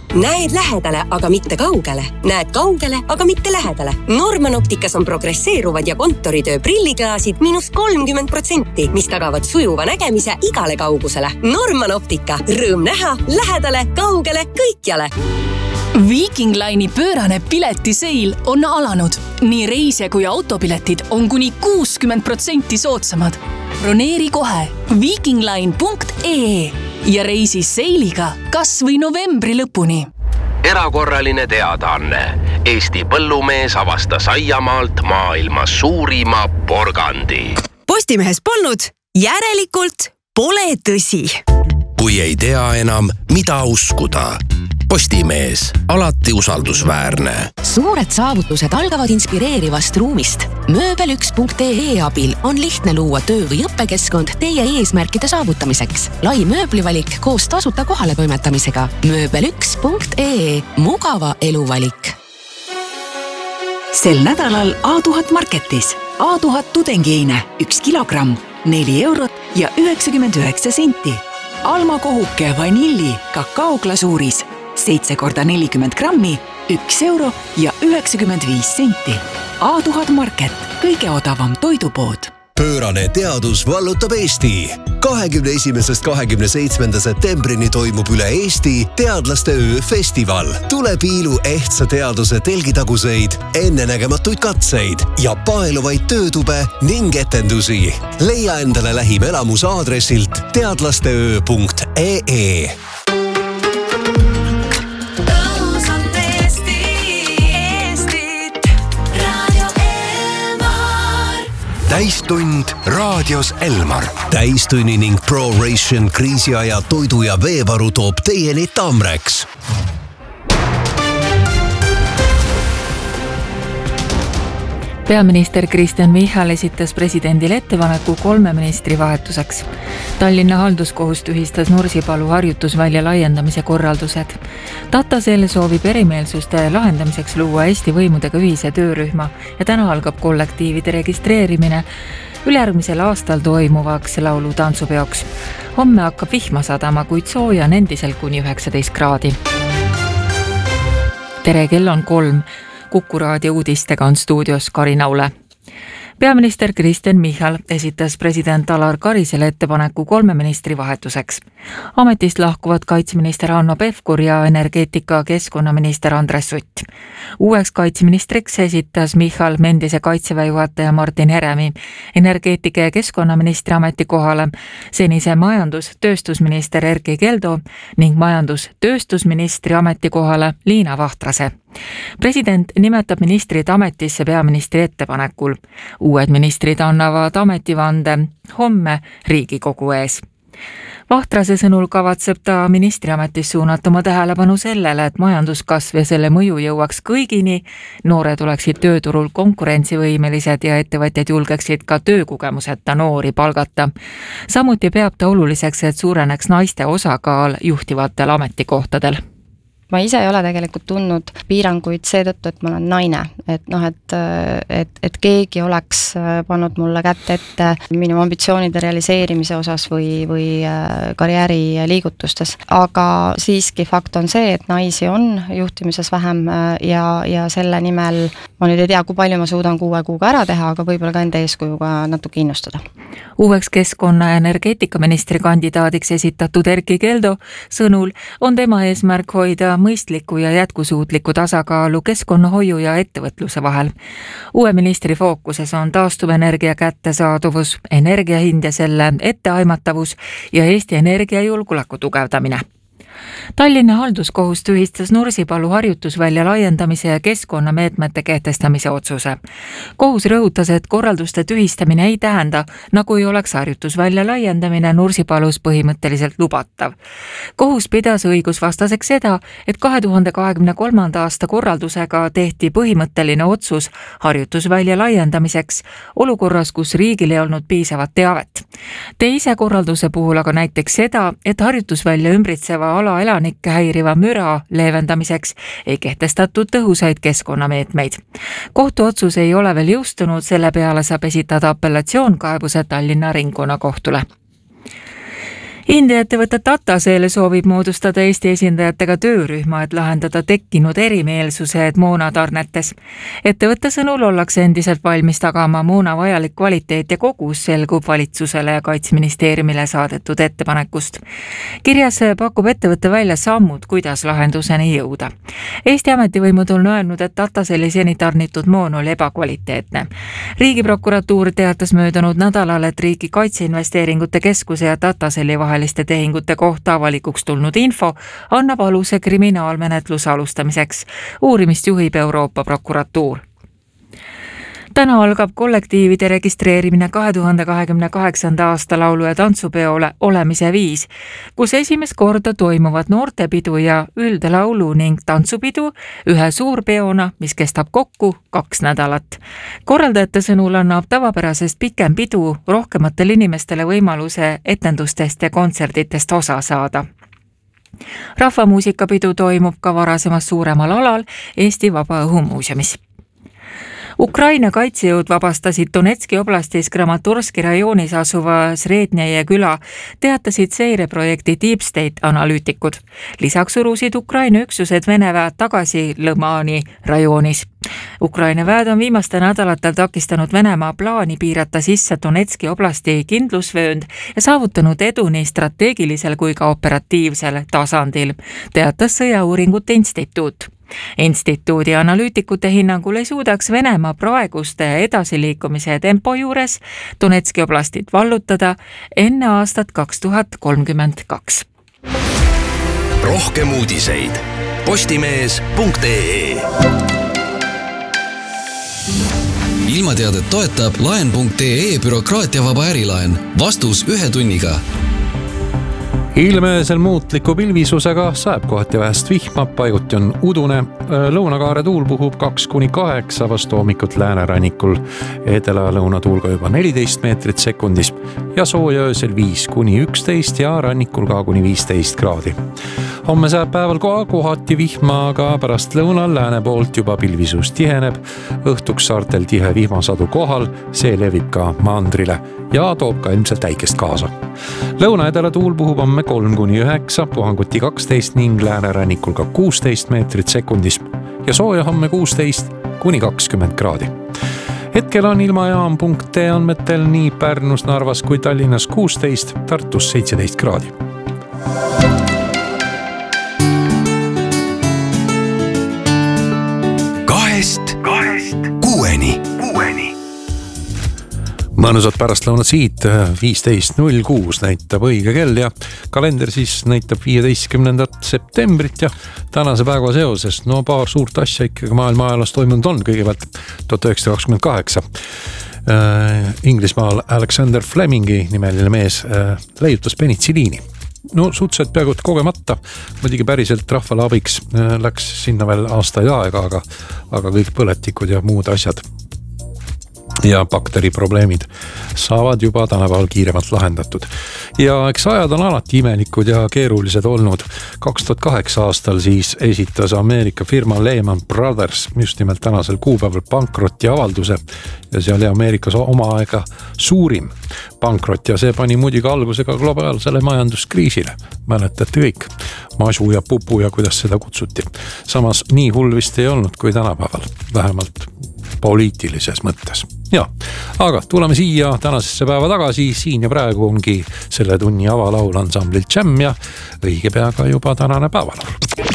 Näed lähedale, aga mitte kaugele. Näed kaugele, aga mitte lähedale. Norman Opticas on progresseeruvad ja kontoritöö prilliklaasid -30%, mis tagavad sujuva nägemise igale kaugusele. Norman Optica. Rõõm näha, lähedale, kaugele, kõikjale. Viking Line'i pöörane piletiseil on alanud. Nii reise- kui autopiletid on kuni 60% soodsamad. Broneeri kohe vikingline.ee ja reisi seiliga kas või novembri lõpuni. Erakorraline teadaanne. Eesti põllumees avastas aiamaalt maailma suurima porgandi. Postimehes polnud, järelikult pole tõsi. Kui ei tea enam, mida uskuda. Postimees, alati usaldusväärne. Suured saavutused algavad inspireerivast ruumist. Mööbel1.ee abil on lihtne luua töö- või õppekeskkond teie eesmärkide saavutamiseks. Lai mööblivalik koos tasuta kohale toimetamisega. Mööbel1.ee. Mugava eluvalik. Sel nädalal A1000 Marketis. A1000 tudengiine 1 kilogramm, 4 eurot ja 99 senti. Alma kohuke vanilli kakaoglasuuris 7 × 40 grammi, 1 euro ja 95 senti. A1000 Market, kõige odavam toidupood. Pöörane teadus vallutab Eesti. 21.–27. septembrini toimub üle Eesti Teadlaste öö festival. Tule piilu ehtsa teaduse telgitaguseid, ennenägematuid katseid ja paeluvaid töötube ning etendusi. Leia endale lähim elamus aadressilt teadlasteöö.ee. Täistund raadios Elmar. Täistunni ning ProRation kriisiaja toidu- ja veevaru toob teieni Tamreks. Peaminister Kristen Michal esitas presidendile ettepaneku 3 ministri vahetuseks. Tallinna halduskohus tühistas Nursipalu harjutusvälja laiendamise korraldused. Tatasel soovib erimeelsuste lahendamiseks luua Eesti võimudega ühise töörühma ja täna algab kollektiivide registreerimine ülejärgmisel aastal toimuvaks laulu-tantsupeoks. Homme hakkab vihma sadama, kuid sooja on endiselt kuni 19 kraadi. Tere, kell on 3. Kuku raadio uudistega on stuudios Karin Aule. Peaminister Kristen Michal esitas president Alar Karisele ettepaneku 3 ministri vahetuseks. Ametist lahkuvad kaitseminister Hanno Pevkur ja energeetika keskkonnaminister Andres Sutt. Uueks kaitseministriks esitas Michal endise kaitseväe juhataja Martin Heremi energeetika ja keskkonnaministri ametikohale, senise majandus-tööstusminister Erkki Keldo ning majandus-tööstusministri ametikohale Liina Vahtrase. President nimetab ministrid ametisse peaministri ettepanekul. Uued ministrid annavad ametivande homme Riigikogu ees. Vahtrase sõnul kavatseb ta ministriametis suunata oma tähelepanu sellele, et majanduskasv ja selle mõju jõuaks kõigini, noored oleksid tööturul konkurentsivõimelised ja ettevõtjad julgeksid ka töökogemuseta noori palgata. Samuti peab ta oluliseks, et suureneks naiste osakaal juhtivatel ametikohtadel. Ma ise ei ole tegelikult tundnud piiranguid seetõttu, et ma olen naine, et keegi oleks pannud mulle kätte ette minu ambitsioonide realiseerimise osas või karjääri liigutustes. Aga siiski fakt on see, et naisi on juhtimises vähem ja selle nimel ma nüüd ei tea, kui palju ma suudan 6 kuuga ära teha, aga võib-olla ka enda eeskujuga natuke innustada. Uueks keskkonna- ja energeetikaministri kandidaadiks esitatud Erkki Keldo sõnul on tema eesmärk hoida mõistliku ja jätkusuutliku tasakaalu keskkonnahoiu ja ettevõtluse vahel. Uue ministri fookuses on taastuvenergia kättesaaduvus, energiahind ja selle etteaimatavus ja Eesti energiajulgeoleku tugevdamine. Tallinna halduskohus tühistas Nursipalu harjutusvälja laiendamise ja keskkonnameetmete kehtestamise otsuse. Kohus rõhutas, et korralduste tühistamine ei tähenda, nagu ei oleks harjutusvälja laiendamine Nursipalus põhimõtteliselt lubatav. Kohus pidas õigusvastaseks seda, et 2023. aasta korraldusega tehti põhimõtteline otsus harjutusvälja laiendamiseks olukorras, kus riigil ei olnud piisavat teavet. Teise korralduse puhul aga näiteks seda, et harjutusvälja ümbritseva ala elanikke häiriva müra leevendamiseks ei kehtestatud tõhusaid keskkonnameetmeid. Kohtuotsus ei ole veel jõustunud, selle peale saab esitada apellatsioonkaebuse Tallinna ringkonnakohtule. India ettevõte Tatasel soovib moodustada Eesti esindajatega töörühma, et lahendada tekkinud erimeelsused moonatarnetes. Ettevõtte sõnul ollakse endiselt valmis tagama moona vajalik kvaliteet ja kogus, selgub valitsusele ja Kaitseministeeriumile saadetud ettepanekust. Kirjas pakub ettevõtte välja sammud, kuidas lahenduseni jõuda. Eesti ametivõimud on öelnud, et Tataseli seni tarnitud moon oli ebakvaliteetne. Riigiprokuratuur teatas möödunud nädalal, et Riigi Kaitseinvesteeringute Keskuse ja Tataseli vaheliste tehingute kohta avalikuks tulnud info annab aluse kriminaalmenetluse alustamiseks. Uurimist juhib Euroopa prokuratuur. Täna algab kollektiivide registreerimine 2028. aasta laulu- ja tantsupeole Olemise viis, kus esimest korda toimuvad noortepidu ja üldlaulu ning tantsupidu ühe suurpeona, mis kestab kokku 2 nädalat. Korraldajate sõnul annab tavapärasest pikem pidu rohkematele inimestele võimaluse etendustest ja kontserditest osa saada. Rahvamuusikapidu toimub ka varasemas suuremal alal Eesti Vabaõhumuuseumis. Ukraina kaitsejõud vabastasid Donetski oblastis Kramatorski rajoonis asuva Srednjaje küla, teatasid seireprojekti Deep State analüütikud. Lisaks surusid Ukraina üksused Vene väed tagasi Lõmani rajoonis. Ukraina väed on viimastel nädalatel takistanud Venemaa plaani piirata sisse Donetski oblasti kindlusvöönd ja saavutanud edu nii strateegilisel kui ka operatiivsel tasandil, teatas Sõjauuringute Instituut. Instituudi analüütikute hinnangul ei suudaks Venemaa praeguste edasiliikumise tempo juures Donetski oblastit vallutada enne aastat 2032. Rohkem uudiseid postimees.ee. Ilmateadet toetab laen.ee bürokraatiavaba ärilaen. Vastus 1 tunniga. Ilmeesel muutliku pilvisusega sajab kohati vähest vihma, paiguti on udune. Lõunakaare tuul puhub 2-8, vastu hommikut läänerannikul edela-lõunatuulga juba 14 meetrit sekundis ja sooja öösel 5-11 ja rannikul ka kuni 15 kraadi. Homme sajab päeval kohati vihma, aga pärast lõunal lääne poolt juba pilvisus tiheneb. Õhtuks saartel tihe vihmasadu kohal, see levib ka mandrile ja toob ka ilmselt äikest kaasa. Lõuna-edela tuul puhub homme 3-9, puhanguti 12 ning läänerannikul ka 16 meetrit sekundis ja sooja homme 16-20 kraadi. Hetkel on ilmajaam.ee andmetel nii Pärnus, Narvas kui Tallinnas 16, Tartus 17 kraadi. Kahest 6-ni. Mõnusad pärastlõunad siit, 15.06 näitab õige kell ja kalender siis näitab 15. septembrit ja tänase päeva seoses paar suurt asja ikkagi maailma ajaloos toimunud on. Kõigepealt 1928 Inglismaal Alexander Flemingi nimeline mees leiutas penitsiliini. Suhteliselt peaaegu kogemata, muidugi päriselt rahvale abiks läks sinna veel aastaid aega, aga kõik põletikud ja muud asjad ja bakteriprobleemid saavad juba tänapäeval kiiremalt lahendatud. Ja eks ajad on alati imelikud ja keerulised olnud. 2008 aastal siis esitas Ameerika firma Lehman Brothers just nimelt tänasel kuupäeval pankrotti avalduse ja see oli Ameerikas oma aega suurim pankrot ja see pani muidugi algusega globaalsele majanduskriisile. Mäletate kõik, masu ja pupu ja kuidas seda kutsuti. Samas nii hull vist ei olnud kui tänapäeval, vähemalt poliitilises mõttes. Ja, aga tuleme siia tänasesse päeva tagasi, siin ja praegu ongi selle tunni avalaul ansamblil Jam ja õige peaga juba tänane päevalaul.